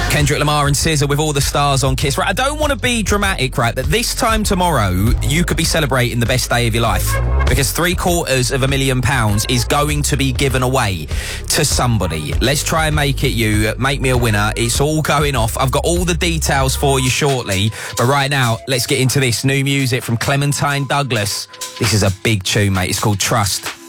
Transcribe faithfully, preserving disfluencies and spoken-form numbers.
Kendrick Lamar and S Z A with All the Stars on Kiss. Right, I don't want to be dramatic, right, but this time tomorrow, you could be celebrating the best day of your life because three quarters of a million pounds is going to be given away to somebody. Let's try and make it you. Make me a winner. It's all going off. I've got all the details for you shortly, but right now, let's get into this new music from Clementine Douglas. This is a big tune, mate. It's called Trust.